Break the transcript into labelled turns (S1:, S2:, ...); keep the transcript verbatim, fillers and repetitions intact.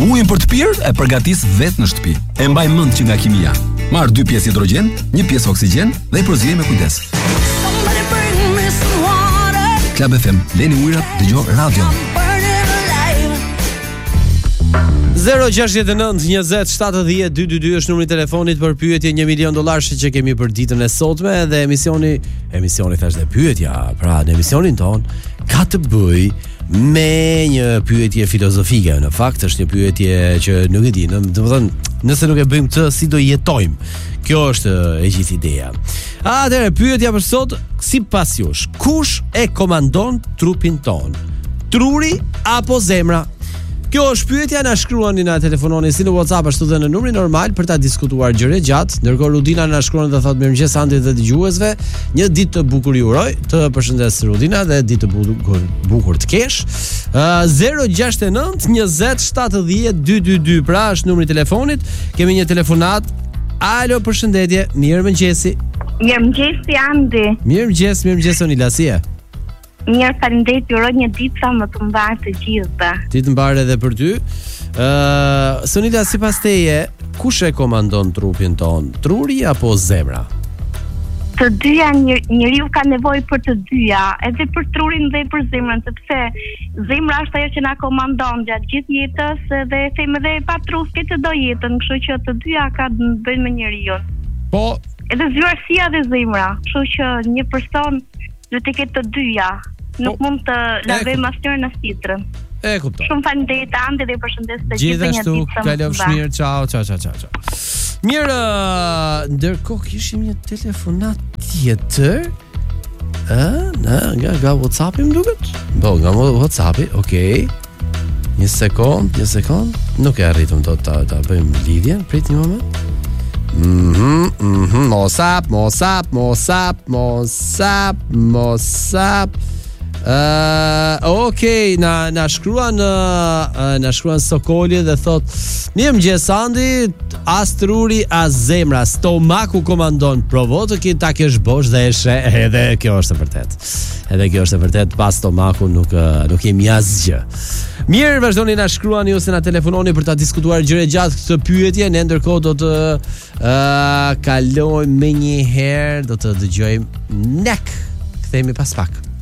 S1: Ujin për të pirë e përgatis vetë në shtëpi. E mbaj mend që nga kimia. Marr dy pjesë hidrogjen, një pjesë oksigjen dhe i përzjej me kujdes. Club F M, leni ujërat, dëgjo radion.
S2: zero gjasht nëntë njëzet shtatëdhjetë dy dy dy është numri i telefonit për pyetje një milion dollarësh që kemi për ditën e sotme dhe emisioni, emisioni thash dhe pyetja, pra në emisionin ton ka të bëj me një pyetje filozofike. Në fakt është një pyetje që nuk e di, domethënë nëse nuk e bëjmë këtë, si do jetojmë? Kjo është e gjithë ideja. Atëherë pyetja për sot, sipas jush, kush e komandon trupin ton? Truri apo zemra? Kjo është pyetja, na shkruani, na telefononi si në WhatsApp ashtu dhe në numrin normal për ta diskutuar gjëre gjatë. Ndërkohë Rudina na shkruan dhe thotë mirëmëngjes Andrit dhe dëgjuesve, një ditë të bukur ju uroj. Të përshëndes Rudina dhe ditë të bukur, bukur të kesh. Uh, zero gjasht nëntë njëzet shtatëdhjetë dy dy dy, pra është numri i telefonit. Kemi një telefonat. Alo, përshëndetje. Mirëmëngjesi.
S3: Mirëmëngjesi Andi.
S2: Mirëmëngjes, mirëmëngjes Onila, si je?
S3: Mirë, faleminderit, ju uroj një ditë sa më të mbarë të gjithëve.
S2: Ditë të mbarë edhe për ty. Ë, uh, Sonila, sipas teje, kush e komandon trupin ton? Truri apo zemra?
S3: Të dyja, një, njeriu ka nevojë për të dyja, edhe për trurin dhe për zemrën, sepse zemra është ajo që na komandon gjatë gjithë jetës dhe them edhe pa tru s'ke do jetën, kështu që të dyja ka të bëjnë me njeriu.
S2: Po,
S3: edhe zyrësia dhe zemra, kështu që një person duhet të ketë të dyja. Nuk po, mund të lavojmë asnjërin as tjetrën.
S2: E kuptoj.
S3: Shumë faleminderit Andi dhe përshëndes të gjithë.
S2: Gjithashtu, kalofsh mirë, ciao, ciao, ciao, ciao. Mirë, ndërkohë kishim një telefonat tjetër. Ë, na, nga nga WhatsApp-i më duket? Po, nga WhatsApp-i, okay. Një sekond, një sekond. Nuk e arritëm dot ta ta bëjmë lidhjen, prit një moment. Mhm, mhm, mosap, mosap, mosap, mosap, mosap. Uh, okay, na na shkruan uh, na shkruan Sokoli dhe thot: "Mirëmëngjes Andi, as truri as zemra, stomaku komandon. Provo të ke ta kesh bosh dhe e she." Edhe kjo është e vërtet. Edhe kjo është e vërtet, pas stomaku nuk nuk jemi asgjë. Mirë, vazhdoni na shkruani ose na telefononi për ta diskutuar gjëre gjatë këtë pyetje. Ne ndërkohë do të uh, kalojmë më një herë, do të dëgjojmë Nek. Kthehemi pas pak.